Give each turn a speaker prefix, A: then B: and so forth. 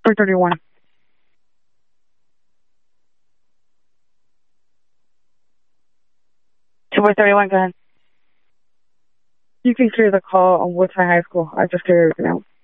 A: 431. Two 431, go ahead. You can clear the call on Woodside High School. I just cleared everything out.